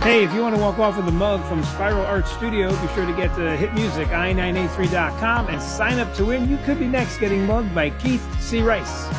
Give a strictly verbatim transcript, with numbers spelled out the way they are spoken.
Hey, if you want to walk off with a mug from Spiral Art Studio, be sure to get to hit music i nine eight three dot com and sign up to win. You could be next getting mugged by Keith C. Rice.